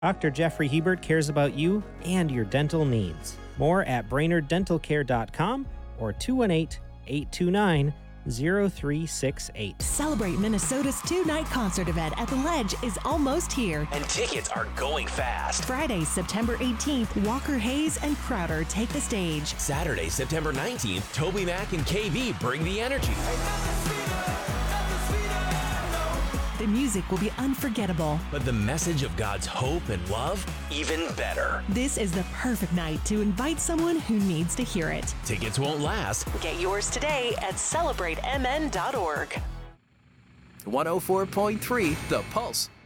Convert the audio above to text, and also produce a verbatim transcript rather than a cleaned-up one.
Doctor Jeffrey Hebert cares about you and your dental needs. More at brainerd dental care dot com or two one eight, eight two nine, zero three six eight. Celebrate Minnesota's two-night concert event at the Ledge is almost here. And tickets are going fast. Friday, September eighteenth, Walker Hayes and Crowder take the stage. Saturday, September nineteenth, Toby Mac and K V bring the energy. The music will be unforgettable. But the message of God's hope and love, even better. This is the perfect night to invite someone who needs to hear it. Tickets won't last. Get yours today at celebrate m n dot org. one oh four point three The Pulse.